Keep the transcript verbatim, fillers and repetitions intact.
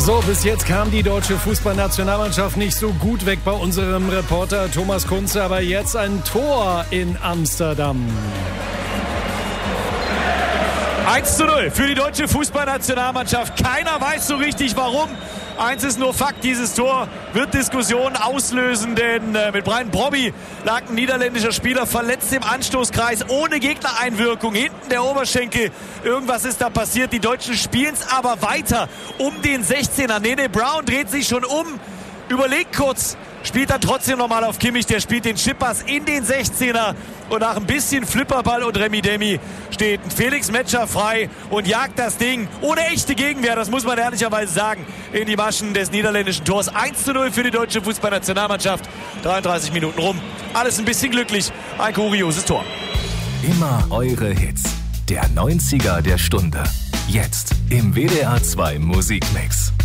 So, bis jetzt kam die deutsche Fußballnationalmannschaft nicht so gut weg bei unserem Reporter Thomas Kunze, aber jetzt ein Tor in Amsterdam. eins zu null für die deutsche Fußballnationalmannschaft. Keiner weiß so richtig warum. Eins ist nur Fakt, dieses Tor wird Diskussionen auslösen, denn äh, mit Brian Brobby lag ein niederländischer Spieler verletzt im Anstoßkreis, ohne Gegnereinwirkung, hinten der Oberschenkel. Irgendwas ist da passiert. Die Deutschen spielen es aber weiter um den sechzehner. Nene Brown dreht sich schon um, überlegt kurz, spielt dann trotzdem nochmal auf Kimmich. Der spielt den Chippass in den sechzehner. Und nach ein bisschen Flipperball und Remi-Demi steht Felix Metscher frei und jagt das Ding ohne echte Gegenwehr, das muss man ehrlicherweise sagen, in die Maschen des niederländischen Tors. eins zu null für die deutsche Fußballnationalmannschaft. dreiunddreißig Minuten rum. Alles ein bisschen glücklich. Ein kurioses Tor. Immer eure Hits. Der neunziger der Stunde. Jetzt im W D R zwei Musikmix.